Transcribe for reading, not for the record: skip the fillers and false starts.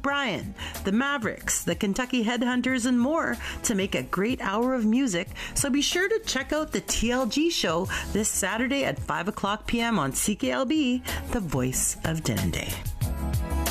O'Brien, the Mavericks, the Kentucky Headhunters, and more to make a great hour of music. So be sure to check out the TLG show this Saturday at 5 o'clock p.m. on CKLB, the voice of Denendeh.